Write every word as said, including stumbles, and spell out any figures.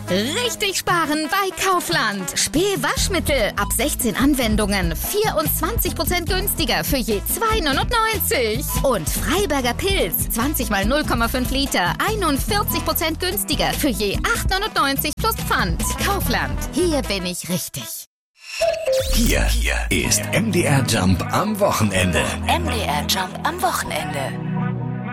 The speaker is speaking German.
Richtig sparen bei Kaufland. Spee-Waschmittel ab sechzehn Anwendungen. vierundzwanzig Prozent günstiger für je zwei neunundneunzig. Und Freiberger Pilz. zwanzig mal null Komma fünf Liter. einundvierzig Prozent günstiger für je acht neunundneunzig plus Pfand. Kaufland. Hier bin ich richtig. Hier, hier ist M D R Jump am Wochenende. M D R Jump am Wochenende.